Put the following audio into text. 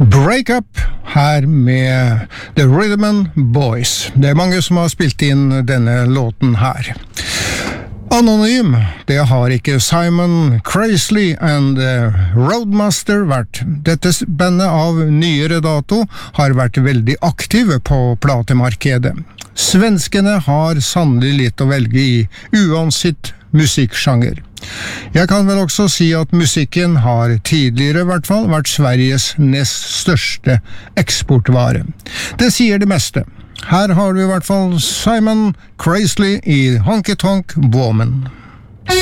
Break Up her med The Rhythm Boys. Det mange som har spilt inn denne låten her. Anonym, det har ikke Simon Crazley and Roadmaster vært. Dette bandet av nyere dato har vært veldig aktive på platemarkedet. Svenskene har sannelig litt å velge i uansett musikksjanger. Jeg kan vel også si at musikken har tidligere i hvert fall vært Sveriges nest største eksportvare. Det sier det meste. Her har vi i hvert fall Simon Crazley i Honky Tonk Woman.